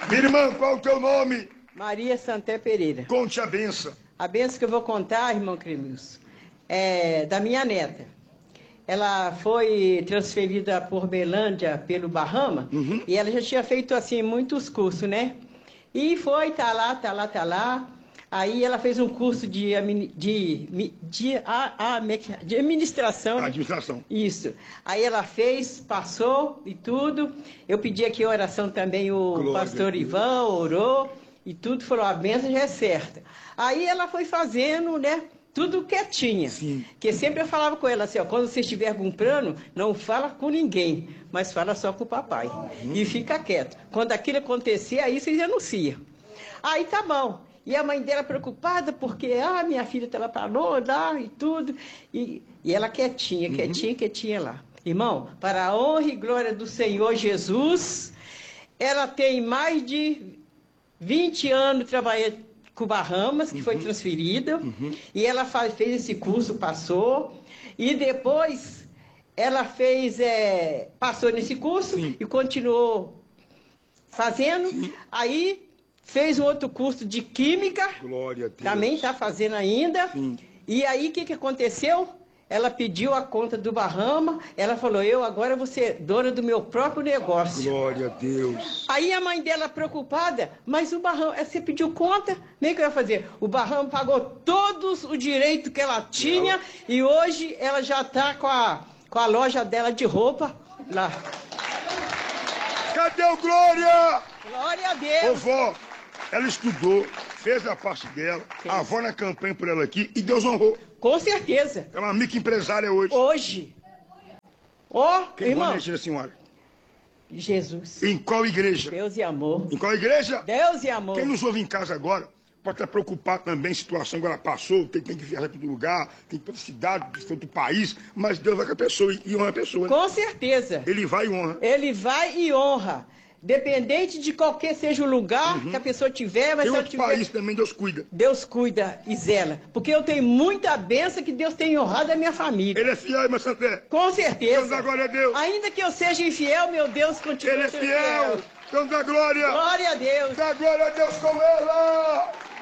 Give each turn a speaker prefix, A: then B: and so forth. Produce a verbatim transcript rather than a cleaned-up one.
A: Minha irmã, qual o teu nome?
B: Maria Santé Pereira.
A: Conte a benção.
B: A benção que eu vou contar, irmão Cremilson, é da minha neta. Ela foi transferida por Belândia pelo Bahama, uhum. E ela já tinha feito assim muitos cursos, né? E foi, tá lá, tá lá, tá lá. Aí ela fez um curso de, de, de, de, a, a, de administração.
A: Administração.
B: Isso. Aí ela fez, passou e tudo. Eu pedi aqui oração também, o Glória pastor Ivan orou e tudo, falou, a bênção já é certa. Aí ela foi fazendo, né? Tudo quietinha. Sim. Porque sempre eu falava com ela assim, ó, quando você estiver comprando, não fala com ninguém, mas fala só com o papai. Uhum. E fica quieto. Quando aquilo acontecer, aí vocês anunciam. Aí tá bom. E a mãe dela preocupada, porque, ah, minha filha tá lá pra lá e tudo. E, e ela quietinha, uhum. quietinha, quietinha lá. Irmão, para a honra e glória do Senhor Jesus, ela tem mais de vinte anos trabalhando com Bahamas, que uhum. foi transferida, uhum. e ela faz, fez esse curso, passou, e depois ela fez, é, passou nesse curso Sim. e continuou fazendo, Sim. aí fez um outro curso de Química,
A: Glória a Deus.
B: Também está fazendo ainda, Sim. e aí o que, que aconteceu? Ela pediu a conta do Bahama, ela falou, eu agora vou ser dona do meu próprio negócio.
A: Glória a Deus.
B: Aí a mãe dela preocupada, mas o Bahama, você pediu conta, nem que eu ia fazer. O Bahama pagou todos o direito que ela tinha ela... e hoje ela já está com a, com a loja dela de roupa lá.
A: Cadê o Glória?
B: Glória a Deus.
A: Ô vó, ela estudou, fez a parte dela, fez. A avó na campanha por ela aqui e Deus honrou.
B: Com certeza.
A: É uma microempresária hoje.
B: Hoje. Ó, oh, irmão.
A: Quem a senhora?
B: Jesus.
A: Em qual igreja?
B: Deus e amor.
A: Em qual igreja?
B: Deus e amor.
A: Quem nos ouve em casa agora pode estar preocupado também, a situação agora passou, tem, tem que viajar para outro lugar, tem que ir para cidade, para outro país, mas Deus vai com a pessoa e honra a pessoa.
B: Com né? certeza.
A: Ele vai e honra.
B: Ele vai e honra. Dependente de qualquer seja o lugar uhum. que a pessoa tiver, mas
A: tem
B: se
A: outro
B: tiver...
A: país também, Deus cuida.
B: Deus cuida e zela. Porque eu tenho muita bênção que Deus tem honrado a minha família.
A: Ele é fiel, irmã Santé.
B: Com certeza.
A: Deus dá glória a Deus.
B: Ainda que eu seja infiel, meu Deus continua
A: Ele é
B: sendo
A: fiel.
B: fiel.
A: Deus dá glória.
B: Glória a Deus.
A: Dá glória a Deus com ela.